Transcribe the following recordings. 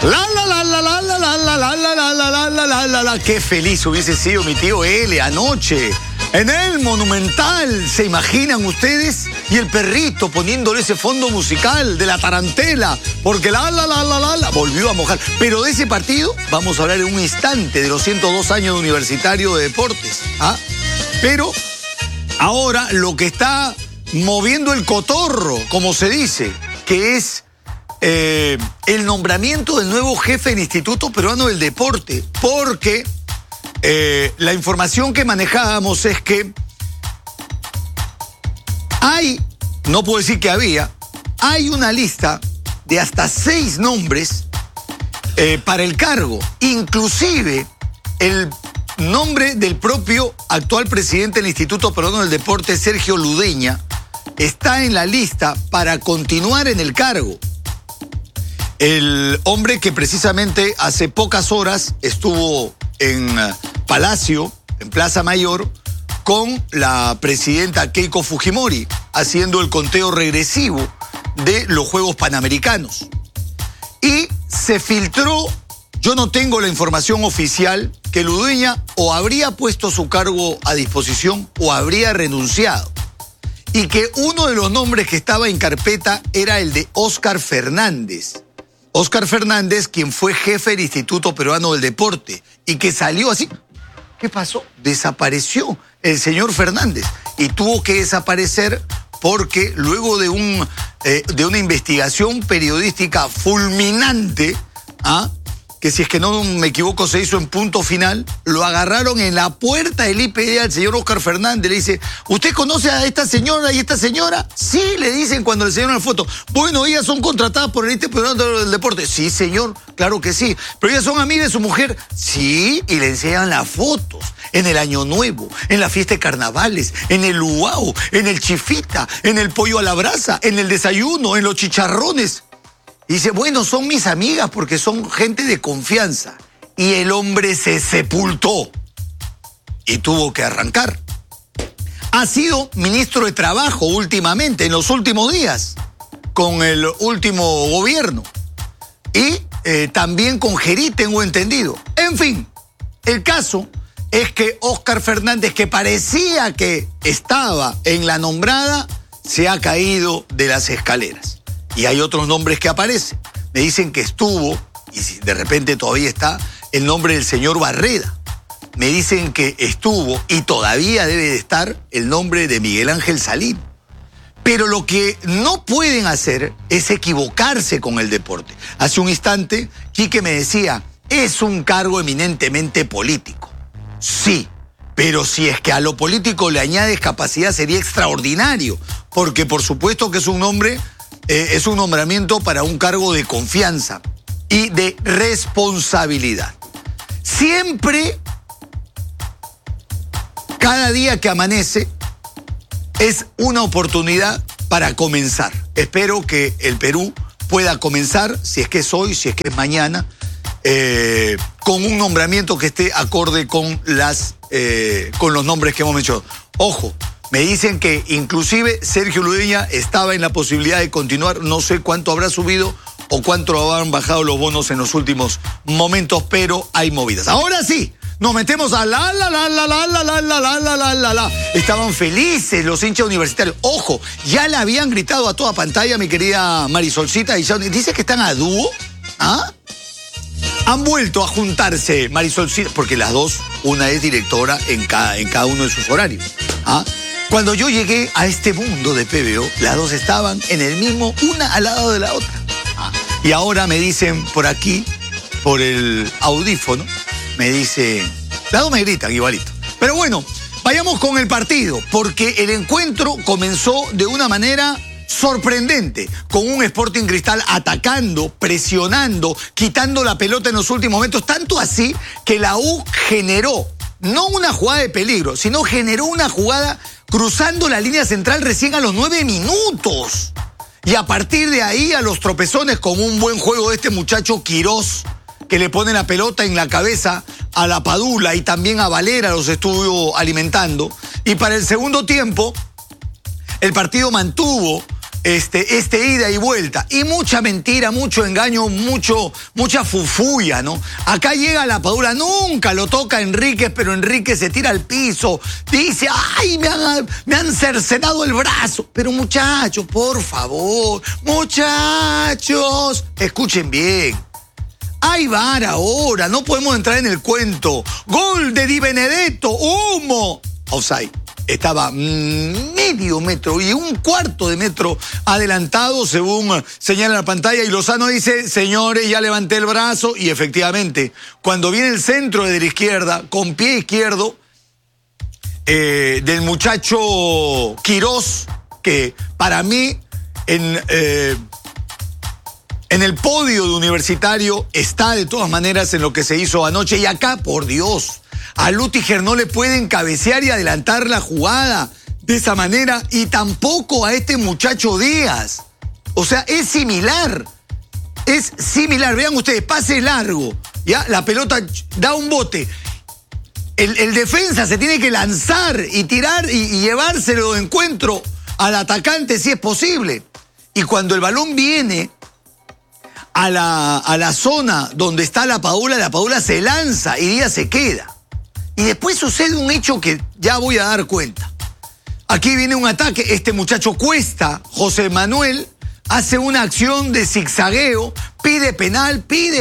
Qué feliz hubiese sido mi tío L anoche en el Monumental, ¿se imaginan ustedes? Y el perrito poniéndole ese fondo musical de la tarantela, porque volvió a mojar. Pero de ese partido vamos a hablar en un instante, de los 102 años de Universitario de Deportes. Pero ahora lo que está moviendo el cotorro, como se dice, que es el nombramiento del nuevo jefe del Instituto Peruano del Deporte, porque la información que manejábamos es que no puedo decir que hay una lista de hasta 6 nombres para el cargo, inclusive el nombre del propio actual presidente del Instituto Peruano del Deporte, Sergio Ludeña, está en la lista para continuar en el cargo. El hombre que precisamente hace pocas horas estuvo en Palacio, en Plaza Mayor, con la presidenta Keiko Fujimori, haciendo el conteo regresivo de los Juegos Panamericanos. Y se filtró, yo no tengo la información oficial, que Ludeña o habría puesto su cargo a disposición o habría renunciado. Y que uno de los nombres que estaba en carpeta era el de Óscar Fernández. Óscar Fernández, quien fue jefe del Instituto Peruano del Deporte y que salió así. ¿Qué pasó? Desapareció el señor Fernández y tuvo que desaparecer porque luego de una investigación periodística fulminante, que si es que no me equivoco se hizo en Punto Final, lo agarraron en la puerta del IPD al señor Óscar Fernández. Le dice, ¿usted conoce a esta señora y esta señora? Sí, le dicen cuando le enseñaron la foto. Bueno, ellas son contratadas por el Instituto Peruano del Deporte. Sí, señor, claro que sí. Pero ellas son amigas de su mujer. Sí, y le enseñan las fotos. En el Año Nuevo, en la fiesta de carnavales, en el luau, en el chifita, en el pollo a la brasa, en el desayuno, en los chicharrones. Y dice, bueno, son mis amigas porque son gente de confianza. Y el hombre se sepultó y tuvo que arrancar. Ha sido ministro de Trabajo últimamente, en los últimos días, con el último gobierno. Y también con Gerí, tengo entendido. En fin, el caso es que Óscar Fernández, que parecía que estaba en la nombrada, se ha caído de las escaleras. Y hay otros nombres que aparecen. Me dicen que estuvo, y si de repente todavía está, el nombre del señor Barreda. Me dicen que estuvo, y todavía debe de estar, el nombre de Miguel Ángel Salín. Pero lo que no pueden hacer es equivocarse con el deporte. Hace un instante, Quique me decía, es un cargo eminentemente político. Sí, pero si es que a lo político le añades capacidad sería extraordinario, porque por supuesto que es un nombramiento para un cargo de confianza y de responsabilidad. Siempre, cada día que amanece, es una oportunidad para comenzar. Espero que el Perú pueda comenzar, si es que es hoy, si es que es mañana, con un nombramiento que esté acorde con los nombres que hemos mencionado. Ojo, me dicen que inclusive Sergio Ludeña estaba en la posibilidad de continuar. No sé cuánto habrá subido o cuánto habrán bajado los bonos en los últimos momentos, pero hay movidas. Ahora sí, nos metemos a Estaban felices los hinchas universitarios. Ojo, ya le habían gritado a toda pantalla, mi querida Marisolcita, y ya dice que están a dúo. Han vuelto a juntarse Marisolcita, porque las dos, una es directora en cada uno de sus horarios. Cuando yo llegué a este mundo de PBO, las dos estaban en el mismo, una al lado de la otra. Y ahora me dicen por aquí, por el audífono, me dicen, las dos me gritan igualito. Pero bueno, vayamos con el partido, porque el encuentro comenzó de una manera sorprendente, con un Sporting Cristal atacando, presionando, quitando la pelota en los últimos momentos, tanto así que la U generó, no una jugada de peligro, sino generó una jugada cruzando la línea central recién a los 9 minutos. Y a partir de ahí, a los tropezones, con un buen juego de este muchacho Quirós, que le pone la pelota en la cabeza a la Padula y también a Valera, los estuvo alimentando. Y para el segundo tiempo, el partido mantuvo este ida y vuelta. Y mucha mentira, mucho engaño, mucha fufuya, ¿no? Acá llega la Padula, nunca lo toca Enríquez, pero Enríquez se tira al piso, dice, ¡ay, me han cercenado el brazo! Pero muchachos, por favor, muchachos, escuchen bien. Hay VAR ahora, no podemos entrar en el cuento. Gol de Di Benedetto, humo. Offside. Estaba medio metro y un cuarto de metro adelantado, según señala la pantalla, y Lozano dice, señores, ya levanté el brazo, y efectivamente, cuando viene el centro de la izquierda, con pie izquierdo, del muchacho Quirós, que para mí, en el podio de Universitario está de todas maneras en lo que se hizo anoche, y acá, por Dios, a Lutiger no le pueden cabecear y adelantar la jugada de esa manera, y tampoco a este muchacho Díaz. O sea, es similar. Es similar. Vean ustedes, pase largo, ¿ya? La pelota da un bote. El defensa se tiene que lanzar y tirar y llevárselo de encuentro al atacante si es posible. Y cuando el balón viene a la zona donde está la Padula se lanza y Díaz se queda. Y después sucede un hecho que ya voy a dar cuenta. Aquí viene un ataque, este muchacho Cuesta, José Manuel, hace una acción de zigzagueo, pide penal,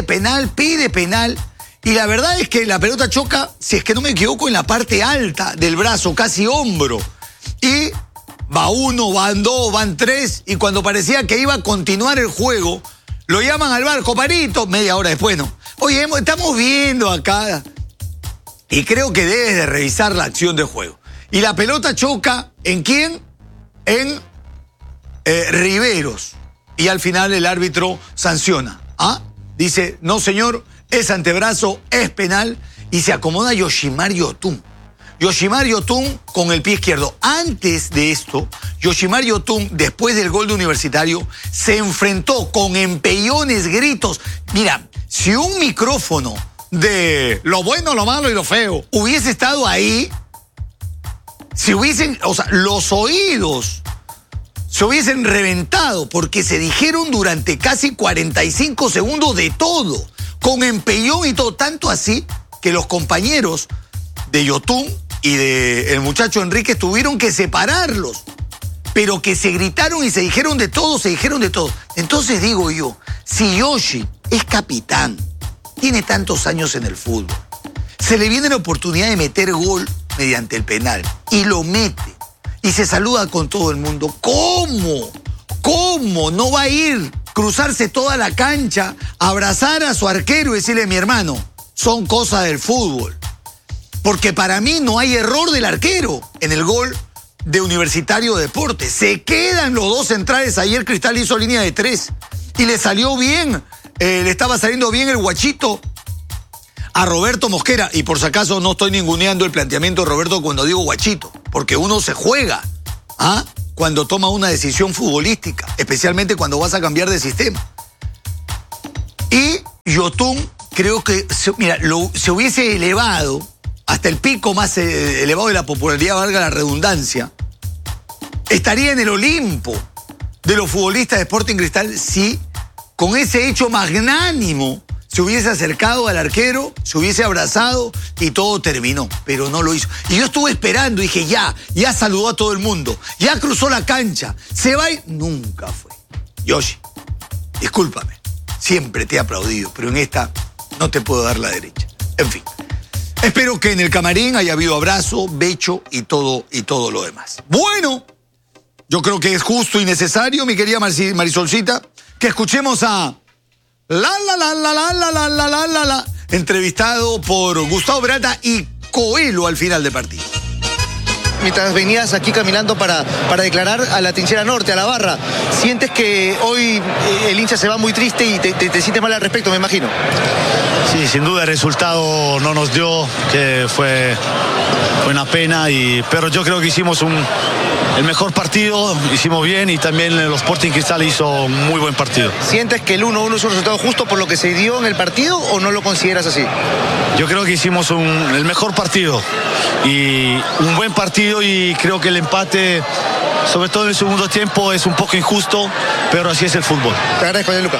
y la verdad es que la pelota choca, si es que no me equivoco, en la parte alta del brazo, casi hombro. Y va uno, van dos, van tres, y cuando parecía que iba a continuar el juego, lo llaman al bar, Coparito, media hora después, ¿no? Oye, estamos viendo acá. Y creo que debes de revisar la acción de juego. Y la pelota choca, ¿en quién? En Riveros. Y al final el árbitro sanciona. ¿Ah? Dice, no señor, es antebrazo, es penal. Y se acomoda Yoshimar Yotun. Yoshimar Yotun con el pie izquierdo. Antes de esto, Yoshimar Yotun, después del gol de Universitario, se enfrentó con empellones, gritos. Mira, si un micrófono de lo bueno, lo malo y lo feo hubiese estado ahí, si hubiesen, o sea, los oídos se hubiesen reventado, porque se dijeron durante casi 45 segundos de todo, con empellón y todo, tanto así que los compañeros de Yotun y del muchacho Enríquez tuvieron que separarlos, pero que se gritaron y se dijeron de todo. Entonces digo yo, si Yoshi es capitán, tiene tantos años en el fútbol, se le viene la oportunidad de meter gol mediante el penal y lo mete y se saluda con todo el mundo. ¿Cómo no va a ir, cruzarse toda la cancha, abrazar a su arquero y decirle, mi hermano, son cosas del fútbol? Porque para mí no hay error del arquero en el gol de Universitario de Deportes. Se quedan los dos centrales. Ayer Cristal hizo línea de 3 y le salió bien. Le estaba saliendo bien el guachito a Roberto Mosquera. Y por si acaso no estoy ninguneando el planteamiento de Roberto cuando digo guachito, porque uno se juega cuando toma una decisión futbolística, especialmente cuando vas a cambiar de sistema. Y Yotun creo que se hubiese elevado hasta el pico más elevado de la popularidad, valga la redundancia. Estaría en el Olimpo de los futbolistas de Sporting Cristal si con ese hecho magnánimo se hubiese acercado al arquero, se hubiese abrazado y todo terminó, pero no lo hizo. Y yo estuve esperando, dije, ya saludó a todo el mundo, ya cruzó la cancha, se va y nunca fue. Yoshi, discúlpame, siempre te he aplaudido, pero en esta no te puedo dar la derecha. En fin, espero que en el camarín haya habido abrazo, becho y todo lo demás. Bueno, yo creo que es justo y necesario, mi querida Marisolcita, que escuchemos a entrevistado por Gustavo Peralta y Coelho al final del partido. Mientras venías aquí caminando para declarar a la Trinchera Norte, a la barra, ¿sientes que hoy el hincha se va muy triste y te sientes mal al respecto, me imagino? Sí, sin duda el resultado no nos dio, que fue una pena, pero yo creo que hicimos el mejor partido, hicimos bien, y también el Sporting Cristal hizo un muy buen partido. ¿Sientes que el 1-1 es un resultado justo por lo que se dio en el partido o no lo consideras así? Yo creo que hicimos el mejor partido y un buen partido, y creo que el empate sobre todo en el segundo tiempo, es un poco injusto, pero así es el fútbol. Te agradezco, Gianluca.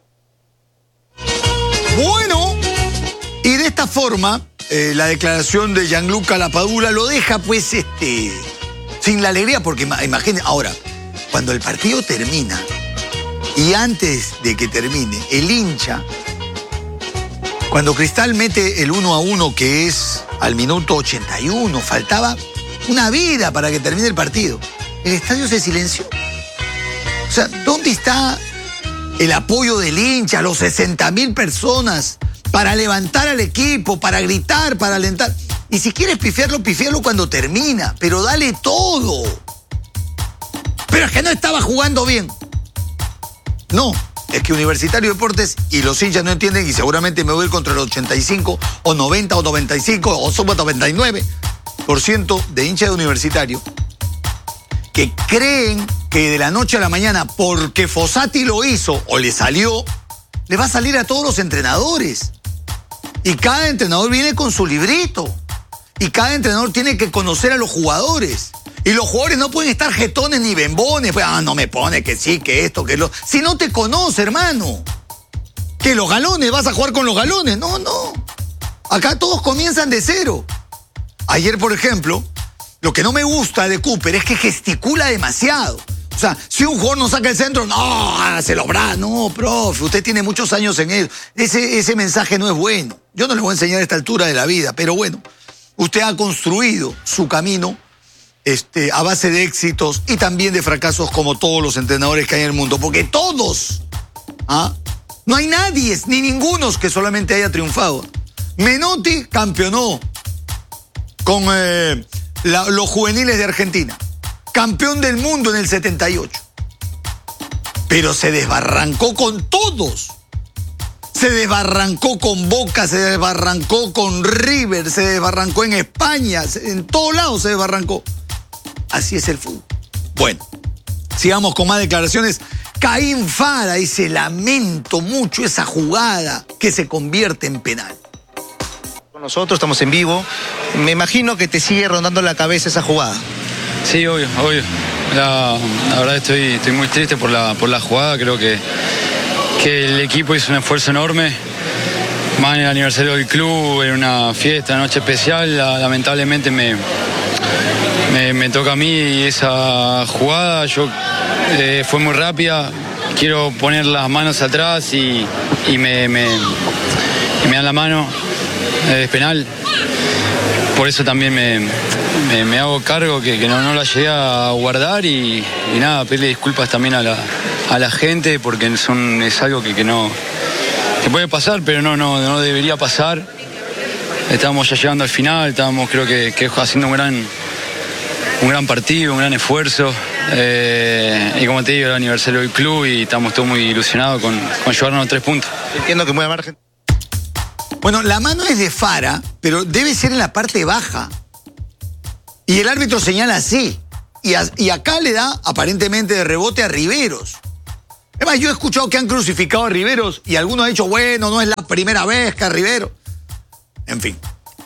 Bueno, y de esta forma, la declaración de Gianluca Lapadula lo deja pues sin la alegría, porque imagínense, ahora, cuando el partido termina y antes de que termine, el hincha, cuando Cristal mete el 1-1, que es al minuto 81, faltaba una vida para que termine el partido, el estadio se silenció. O sea, ¿dónde está el apoyo del hincha, los 60.000 personas para levantar al equipo, para gritar, para alentar? Y si quieres pifiarlo, pifiarlo cuando termina, pero dale todo. Pero es que no estaba jugando bien. No, es que Universitario Deportes y los hinchas no entienden, y seguramente me voy a ir contra el 85 o 90 o 95 o somos 99% de hinchas de Universitario que creen que de la noche a la mañana, porque Fossati lo hizo o le salió, le va a salir a todos los entrenadores. Y cada entrenador viene con su librito. Y cada entrenador tiene que conocer a los jugadores. Y los jugadores no pueden estar jetones ni bembones. Pues, no me pone que sí, que esto, que lo... Si no te conoce, hermano. Que los galones, vas a jugar con los galones. No. Acá todos comienzan de cero. Ayer, por ejemplo, lo que no me gusta de Cooper es que gesticula demasiado. O sea, si un jugador no saca el centro, no, se lo bra. No, profe, usted tiene muchos años en él. Ese mensaje no es bueno. Yo no le voy a enseñar a esta altura de la vida, pero bueno, usted ha construido su camino a base de éxitos y también de fracasos, como todos los entrenadores que hay en el mundo. Porque todos, no hay nadie, ni ninguno que solamente haya triunfado. Menotti campeonó con los juveniles de Argentina. Campeón del mundo en el 78. Pero se desbarrancó con todos. Se desbarrancó con Boca, se desbarrancó con River, se desbarrancó en España, en todos lados se desbarrancó. Así es el fútbol. Bueno, sigamos con más declaraciones. Caín Fara dice: lamento mucho esa jugada que se convierte en penal. Nosotros estamos en vivo. Me imagino que te sigue rondando la cabeza esa jugada. Sí, obvio. La verdad estoy muy triste por la jugada. Creo que el equipo hizo un esfuerzo enorme. Más en el aniversario del club, en una fiesta, una noche especial. Lamentablemente me toca a mí y esa jugada fue muy rápida. Quiero poner las manos atrás y me dan la mano. Es penal. Por eso también me hago cargo que no la llegué a guardar y nada, pedirle disculpas también a la gente, porque es algo que puede pasar, pero no debería pasar. Estamos ya llegando al final, creo que haciendo un gran partido, un gran esfuerzo. Y como te digo, el aniversario del club y estamos todos muy ilusionados con llevarnos 3 puntos. Entiendo que muy a margen. Bueno, la mano es de Fara, pero debe ser en la parte baja. Y el árbitro señala así. Y acá le da, aparentemente, de rebote a Riveros. Además, yo he escuchado que han crucificado a Riveros y algunos han dicho, bueno, no es la primera vez que a Riveros. En fin.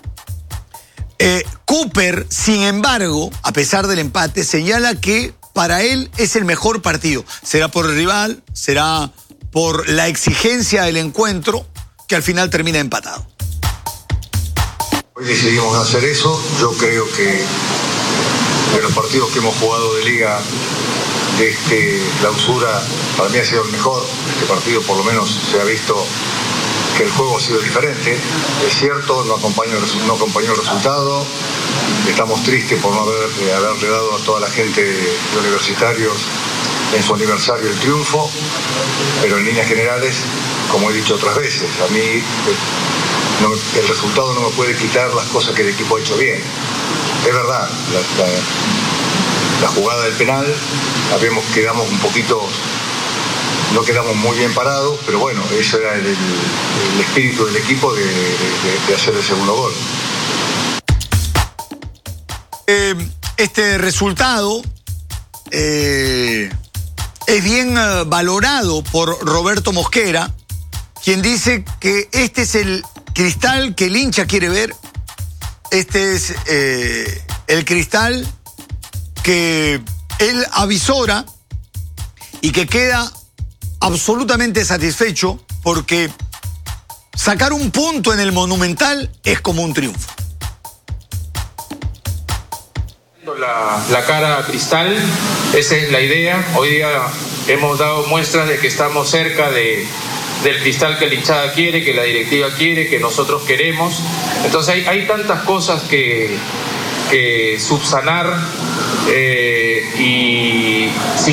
Cooper, sin embargo, a pesar del empate, señala que para él es el mejor partido. Será por el rival, será por la exigencia del encuentro, que al final termina empatado. Hoy decidimos hacer eso. Yo creo que de los partidos que hemos jugado de liga de clausura, para mí ha sido el mejor. Este partido por lo menos se ha visto que el juego ha sido diferente. Es cierto, no acompañó el resultado. Estamos tristes por no haberle dado a toda la gente de Universitarios en su aniversario el triunfo, pero en líneas generales, como he dicho otras veces, a mí el resultado no me puede quitar las cosas que el equipo ha hecho bien. Es verdad, la jugada del penal, quedamos un poquito, no quedamos muy bien parados, pero bueno, ese era el espíritu del equipo de hacer el segundo gol. Este resultado es bien valorado por Roberto Mosquera, quien dice que este es el Cristal que el hincha quiere ver. Este es el Cristal que él avisora y que queda absolutamente satisfecho porque sacar un punto en el Monumental es como un triunfo. La cara a Cristal, esa es la idea. Hoy día hemos dado muestras de que estamos cerca del Cristal que la hinchada quiere, que la directiva quiere, que nosotros queremos. Entonces hay tantas cosas que subsanar, y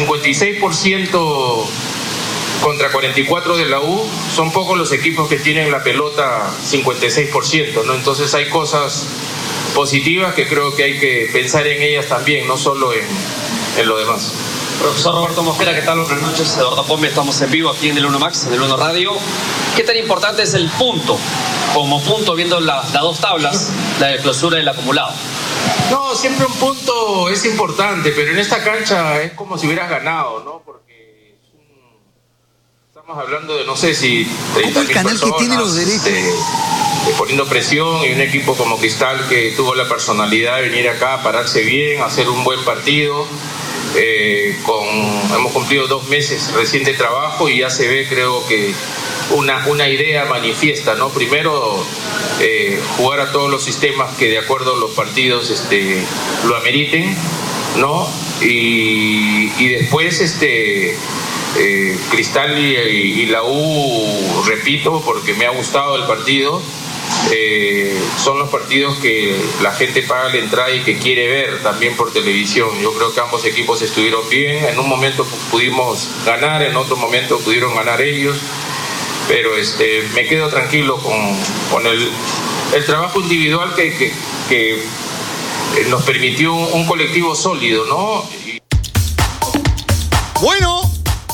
56% contra 44% de la U, son pocos los equipos que tienen la pelota 56%, ¿no? Entonces hay cosas positivas que creo que hay que pensar en ellas también, no solo en lo demás. Profesor Roberto Mosquera, ¿qué tal? Buenas noches. Eduardo Pombe, estamos en vivo aquí en el 1 Max, en el 1 Radio. ¿Qué tan importante es el punto, como punto, viendo las dos tablas, la de clausura y el acumulado? No, siempre un punto es importante, pero en esta cancha es como si hubieras ganado, ¿no? Porque estamos hablando de, no sé si 30.000 personas, que tiene los derechos, poniendo presión, y un equipo como Cristal que tuvo la personalidad de venir acá a pararse bien, a hacer un buen partido. Hemos cumplido 2 meses recién de trabajo y ya se ve, creo que una idea manifiesta, ¿no? Primero, jugar a todos los sistemas que de acuerdo a los partidos lo ameriten, ¿no? Y después Cristal y la U, repito, porque me ha gustado el partido, son los partidos que la gente paga la entrada y que quiere ver también por televisión. Yo creo que ambos equipos estuvieron bien, en un momento pudimos ganar, en otro momento pudieron ganar ellos, pero me quedo tranquilo con el trabajo individual que nos permitió un colectivo sólido, ¿no? Bueno,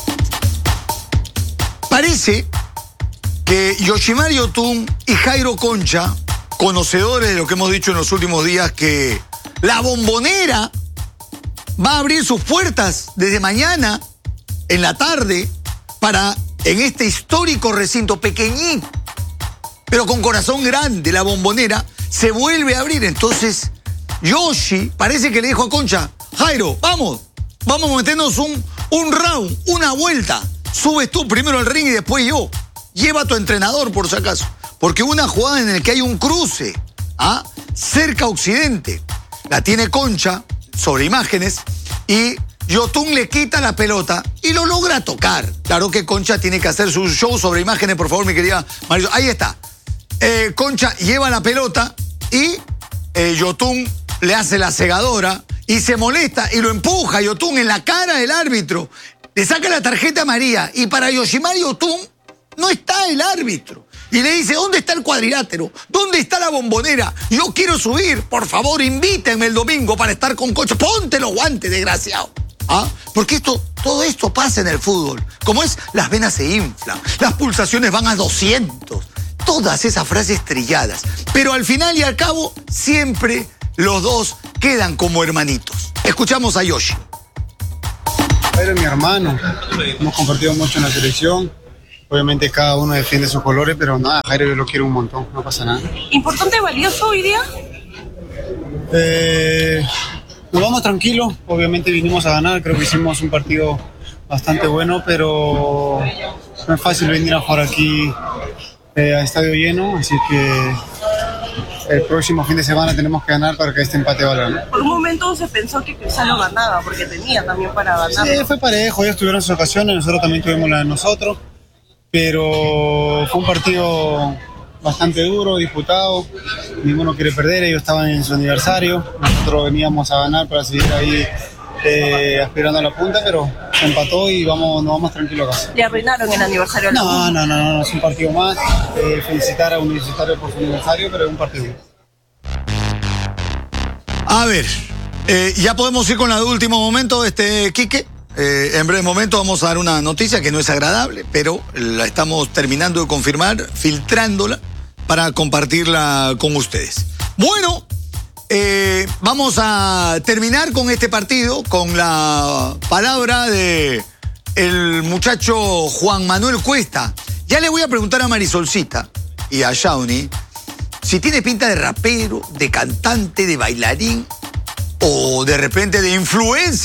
parece que Yoshimar Yotun y Jairo Concha, conocedores de lo que hemos dicho en los últimos días, que la Bombonera va a abrir sus puertas desde mañana en la tarde para, en este histórico recinto pequeñito, pero con corazón grande, la Bombonera se vuelve a abrir. Entonces Yoshi parece que le dijo a Concha: Jairo, vamos a meternos un round, una vuelta. Subes tú primero al ring y después yo. Lleva a tu entrenador, por si acaso. Porque una jugada en la que hay un cruce, cerca occidente, la tiene Concha sobre imágenes y Yotun le quita la pelota y lo logra tocar. Claro que Concha tiene que hacer su show sobre imágenes, por favor, mi querida Marisol. Ahí está. Concha lleva la pelota y Yotun le hace la cegadora y se molesta y lo empuja Yotun en la cara del árbitro. Le saca la tarjeta amarilla y para Yoshimar Yotun no está el árbitro. Y le dice: ¿dónde está el cuadrilátero? ¿Dónde está la Bombonera? Yo quiero subir, por favor, invítenme el domingo para estar con Concha. Ponte los guantes, desgraciado. Porque todo esto pasa en el fútbol. Como es, las venas se inflan, las pulsaciones van a 200. Todas esas frases trilladas. Pero al final y al cabo, siempre los dos quedan como hermanitos. Escuchamos a Yoshi. Jairo es mi hermano. Hemos compartido mucho en la selección. Obviamente cada uno defiende sus colores, pero nada, Jairo yo lo quiero un montón, no pasa nada. ¿Importante, valioso hoy día? Nos vamos tranquilos, obviamente vinimos a ganar, creo que hicimos un partido bastante bueno, pero no es fácil venir a jugar aquí a estadio lleno, así que el próximo fin de semana tenemos que ganar para que este empate valga, ¿no? Por un momento se pensó que Cristal lo ganaba, porque tenía también para ganar. Sí, fue parejo, ellos tuvieron sus ocasiones, nosotros también tuvimos la de nosotros. Pero fue un partido bastante duro, disputado, ninguno quiere perder, ellos estaban en su aniversario, nosotros veníamos a ganar para seguir ahí aspirando a la punta, pero se empató y nos vamos tranquilos a casa. ¿Le arruinaron el aniversario? No, es un partido más, felicitar a Universitario por su aniversario, pero es un partido más. A ver, ya podemos ir con la de último momento, Quique. En breve momento vamos a dar una noticia que no es agradable, pero la estamos terminando de confirmar, filtrándola para compartirla con ustedes. Bueno, vamos a terminar con este partido con la palabra de el muchacho Juan Manuel Cuesta. Ya le voy a preguntar a Marisolcita y a Shawnee si tiene pinta de rapero, de cantante, de bailarín o de repente de influencer.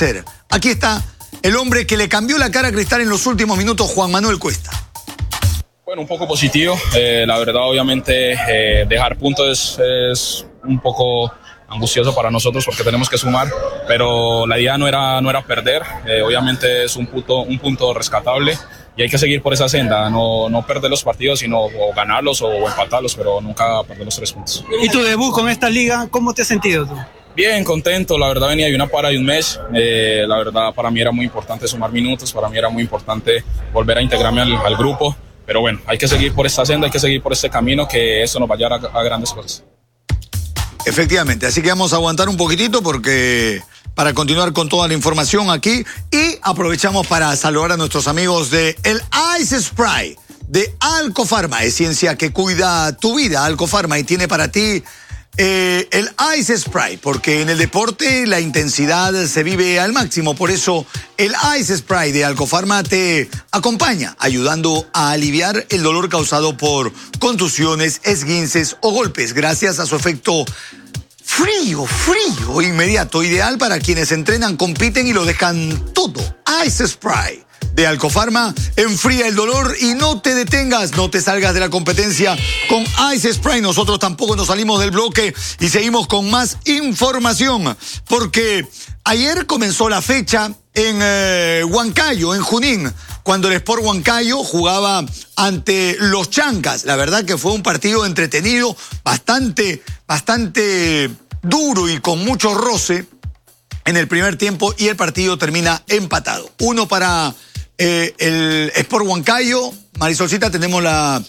Aquí está el hombre que le cambió la cara a Cristal en los últimos minutos, Juan Manuel Cuesta. Bueno, un poco positivo. La verdad, obviamente, dejar puntos es un poco angustioso para nosotros porque tenemos que sumar, pero la idea no era perder. Obviamente es un punto rescatable y hay que seguir por esa senda, no perder los partidos, sino o ganarlos o empatarlos, pero nunca perder los 3 puntos. ¿Y tu debut con esta liga, cómo te has sentido tú? Bien, contento, la verdad venía de una para de un mes, la verdad para mí era muy importante sumar minutos, para mí era muy importante volver a integrarme al grupo, pero bueno, hay que seguir por esta senda, hay que seguir por este camino, que esto nos va a llevar a grandes cosas. Efectivamente, así que vamos a aguantar un poquitito porque para continuar con toda la información aquí y aprovechamos para saludar a nuestros amigos de el Ice Spray de Alcofarma, es ciencia que cuida tu vida, Alcofarma, y tiene para ti el Ice Spray, porque en el deporte la intensidad se vive al máximo, por eso el Ice Spray de Alcofarma te acompaña, ayudando a aliviar el dolor causado por contusiones, esguinces o golpes, gracias a su efecto frío, inmediato, ideal para quienes entrenan, compiten y lo dejan todo. Ice Spray de Alcofarma enfría el dolor y no te detengas, no te salgas de la competencia con Ice Spray. Nosotros tampoco nos salimos del bloque y seguimos con más información, porque ayer comenzó la fecha en Huancayo, en Junín, cuando el Sport Huancayo jugaba ante los Chancas. La verdad que fue un partido entretenido, bastante duro y con mucho roce en el primer tiempo, y el partido termina empatado. 1 para el Sport Huancayo. Marisolcita, tenemos la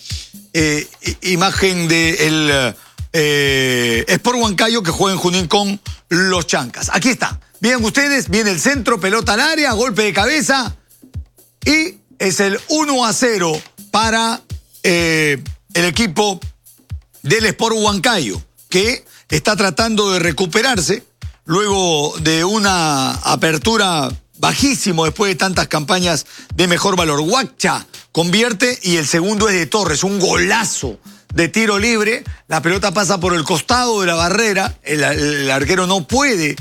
imagen del Sport Huancayo que juega en Junín con los Chancas. Aquí está. Bien ustedes, viene el centro, pelota al área, golpe de cabeza y es el 1-0 para el equipo del Sport Huancayo, que está tratando de recuperarse luego de una apertura bajísimo después de tantas campañas de mejor valor. Huacha convierte y el segundo es de Torres, un golazo de tiro libre. La pelota pasa por el costado de la barrera, el arquero no puede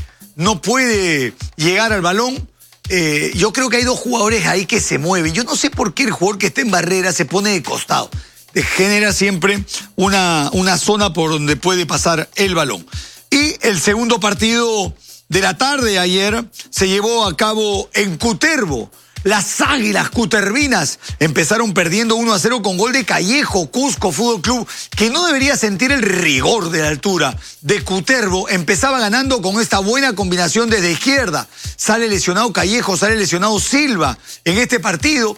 llegar al balón. Yo creo que hay 2 jugadores ahí que se mueven. Yo no sé por qué el jugador que está en barrera se pone de costado. Genera siempre una zona por donde puede pasar el balón. Y el segundo partido de la tarde ayer se llevó a cabo en Cutervo. Las Águilas Cutervinas empezaron perdiendo 1-0 con gol de Callejo. Cusco Fútbol Club, que no debería sentir el rigor de la altura de Cutervo, empezaba ganando con esta buena combinación desde izquierda. Sale lesionado Callejo, sale lesionado Silva en este partido,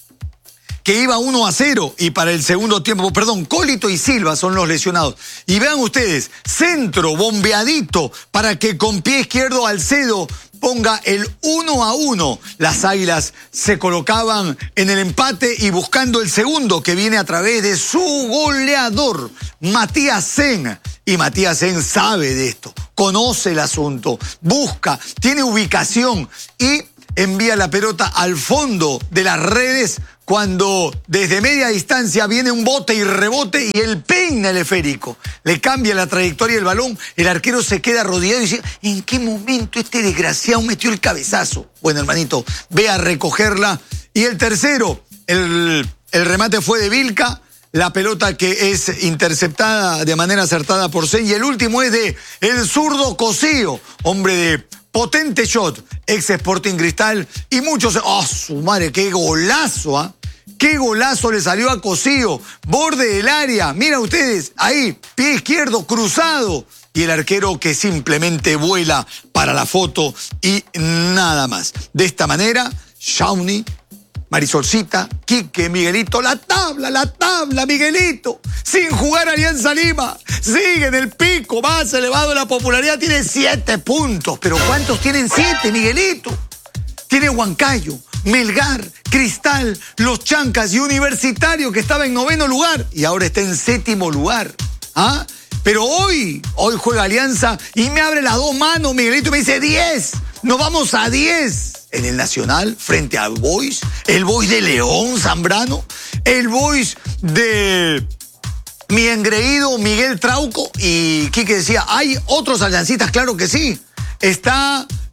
que iba 1-0, y para el segundo tiempo, Cólito y Silva son los lesionados. Y vean ustedes, centro bombeadito para que con pie izquierdo Alcedo ponga el 1-1. Las Águilas se colocaban en el empate y buscando el segundo, que viene a través de su goleador, Matías Sen. Y Matías Sen sabe de esto, conoce el asunto, busca, tiene ubicación y envía la pelota al fondo de las redes cuando desde media distancia viene un bote y rebote y él peina el esférico. Le cambia la trayectoria del balón, el arquero se queda rodeado y dice, ¿en qué momento este desgraciado metió el cabezazo? Bueno, hermanito, ve a recogerla. Y el tercero, el remate fue de Vilca, la pelota que es interceptada de manera acertada por Sen, y el último es de el zurdo Cosío, hombre de potente shot, ex Sporting Cristal, y muchos... ¡Oh, su madre! ¡Qué golazo! ¿Ah? ¡Qué golazo le salió a Cosío! Borde del área, mira ustedes, ahí, pie izquierdo cruzado, y el arquero que simplemente vuela para la foto y nada más. De esta manera, Shawnee, Marisolcita, Quique, Miguelito, la tabla, Miguelito. Sin jugar Alianza Lima. Sigue en el pico más elevado de la popularidad. Tiene 7 puntos. ¿Pero cuántos tienen 7, Miguelito? Tiene Huancayo, Melgar, Cristal, Los Chancas y Universitario, que estaba en 9º lugar y ahora está en 7º lugar. ¿Ah? Pero hoy juega Alianza y me abre las 2 manos, Miguelito, y me dice 10. Nos vamos a 10. En el Nacional, frente al Boys, el Boys de León Zambrano, el Boys de mi engreído Miguel Trauco. Y Quique decía, ¿hay otros aliancistas? Claro que sí. Está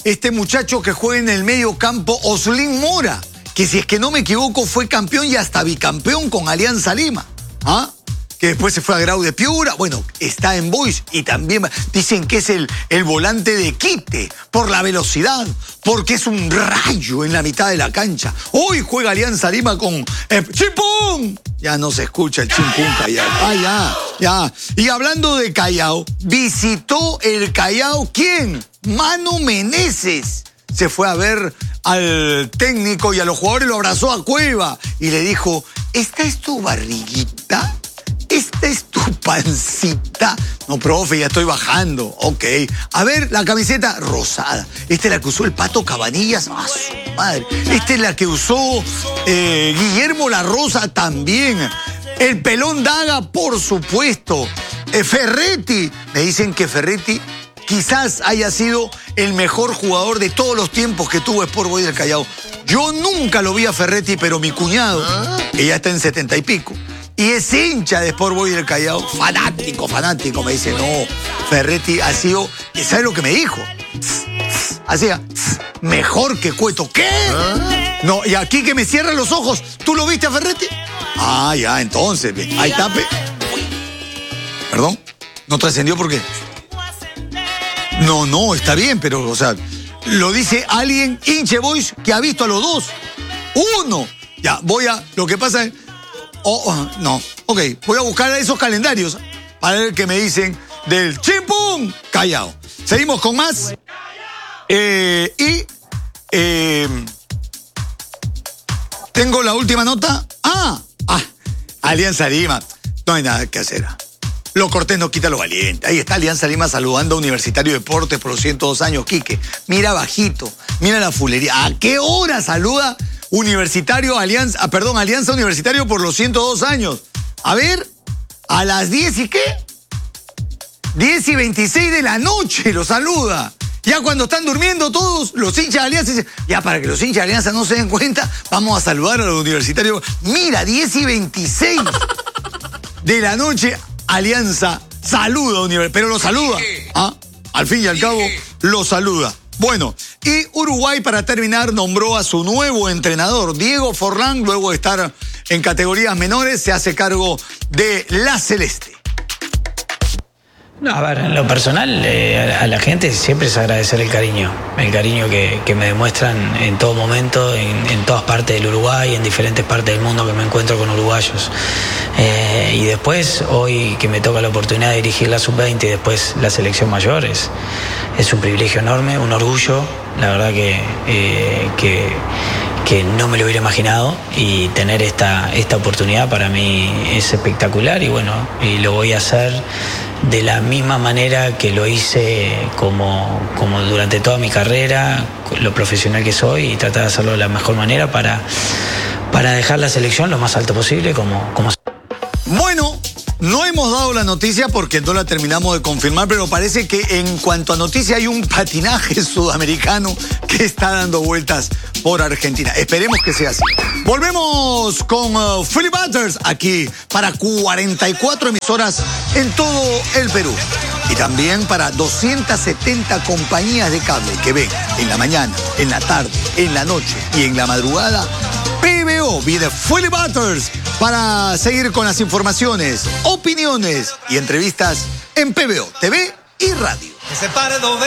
este muchacho que juega en el medio campo, Oslin Mora, que si es que no me equivoco fue campeón y hasta bicampeón con Alianza Lima. ¿Ah? Que después se fue a Grau de Piura. Bueno, está en Boys y también dicen que es el volante de quite por la velocidad, porque es un rayo en la mitad de la cancha. Hoy juega Alianza Lima con ¡Chimpún! Ya no se escucha el Chimpún Callao. Ya. Y hablando de Callao, visitó el Callao, ¿quién? Manu Meneses. Se fue a ver al técnico y a los jugadores, lo abrazó a Cueva y le dijo, ¿esta es tu barriguita? ¿Esta es tu pancita? No, profe, ya estoy bajando. Ok. A ver, la camiseta rosada. Esta es la que usó el Pato Cabanillas. ¡Ah, su madre! Esta es la que usó Guillermo La Rosa también. El Pelón Daga, por supuesto. Ferretti. Me dicen que Ferretti quizás haya sido el mejor jugador de todos los tiempos que tuvo Sport Boys del Callao. Yo nunca lo vi a Ferretti, pero mi cuñado, que ya está en 70 y pico, y es hincha de Sport Boys del Callao, fanático, me dice, no, Ferretti ha sido, ¿sabes lo que me dijo? Hacía, mejor que Cueto. ¿Qué? No, y aquí que me cierran los ojos, ¿tú lo viste a Ferretti? Ah, ya, entonces, ahí está. ¿Perdón? ¿No trascendió por qué? No, está bien, pero, o sea, lo dice alguien, hinche Boys, que ha visto a los dos. Uno. Ya, lo que pasa es... no, ok, voy a buscar esos calendarios para ver qué me dicen del Chimpún Callao. Seguimos con más. Tengo la última nota. Alianza Lima. No hay nada que hacer. Lo cortés no quita lo valiente. Ahí está Alianza Lima saludando a Universitario Deportes por los 102 años. Quique, mira bajito, mira la fulería. ¿A qué hora saluda Alianza Universitario por los 102 años? A ver, a las 10 y qué? 10 y 26 de la noche lo saluda. Ya cuando están durmiendo todos, los hinchas de Alianza dicen, ya para que los hinchas de Alianza no se den cuenta, vamos a saludar a los universitarios. Mira, 10 y 26 de la noche, Alianza saluda a Universitario, pero lo saluda. Al fin y al cabo, lo saluda. Bueno, y Uruguay, para terminar, nombró a su nuevo entrenador, Diego Forlán, luego de estar en categorías menores, se hace cargo de la Celeste. No, a ver, en lo personal, a la gente siempre es agradecer el cariño que me demuestran en todo momento, en todas partes del Uruguay, en diferentes partes del mundo que me encuentro con uruguayos. Y después, hoy que me toca la oportunidad de dirigir la Sub-20 y después la selección mayor, es un privilegio enorme, un orgullo, la verdad que no me lo hubiera imaginado, y tener esta oportunidad para mí es espectacular, y bueno, y lo voy a hacer de la misma manera que lo hice como durante toda mi carrera, lo profesional que soy, y tratar de hacerlo de la mejor manera para dejar la selección lo más alto posible como... Bueno, no hemos dado la noticia porque no la terminamos de confirmar, pero parece que en cuanto a noticia hay un patinaje sudamericano que está dando vueltas por Argentina. Esperemos que sea así. Volvemos con Philly Butters aquí para 44 emisoras en todo el Perú. Y también para 270 compañías de cable que ven en la mañana, en la tarde, en la noche y en la madrugada. PBO viene Philly Butters para seguir con las informaciones, opiniones y entrevistas en PBO TV y radio.